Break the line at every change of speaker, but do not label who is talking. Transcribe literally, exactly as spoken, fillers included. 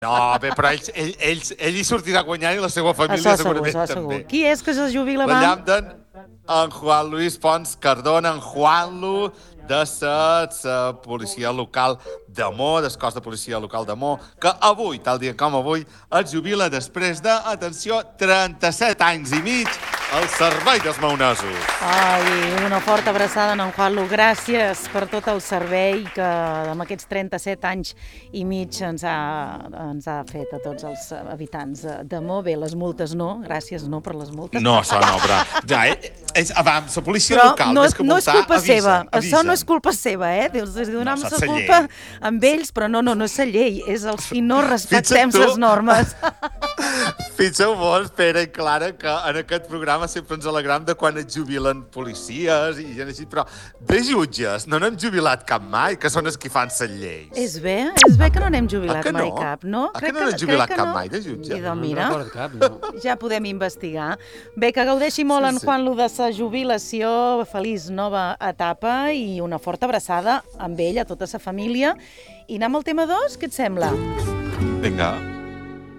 No, bé, però ell, ell, ell, ell hi sortirà guanyant i la seva família
Això segur,
segurament
això segur.
també.
Qui és que se jubila,
La
va?
llam d'en en Juan Luis Pons Cardona, en Juanlu, de la, la policia local de Mo, del cos de policia local de Mo, que avui, tal dia com avui, es jubila després de, atenció, trenta-set anys i mig al servei dels maonesos.
Ai, una forta abraçada a en Juanlu. Gràcies per tot el servei que amb aquests trenta-set anys i mig ens ha, ens ha fet a tots els habitants de Mo. Bé, les multes no, gràcies no per les multes.
No, això no, però... Ja, és, abans, la policia
Però
local,
no,
més que
no és
multar,
culpa
avisen,
seva,
avisen.
això no és culpa seva, eh? Dius, donem
No,
la
saps la
culpa
llei.
amb ells, però no, no, no és la llei, és els qui no respectem
tu.
les normes.
Fixeu-vos, Pere i Clara, que en aquest programa sempre ens alegram de quan es jubilen policies i gent així, però de jutges no n'hem jubilat cap mai, que són els que fan les lleis.
És bé, és bé que no n'hem jubilat
Ah, que
mai
no?
cap, no?
Ah, que no n'hem jubilat
crec que
cap
no.
mai de jutge?
I doncs
No
mira,
recordo cap, no.
ja podem investigar. Bé, que gaudeixi molt
Sí,
en
sí.
Juanlu de sa jubilació, feliç nova etapa i una forta abraçada amb ell, a tota sa família. I anem al tema dos, què et sembla?
Vinga.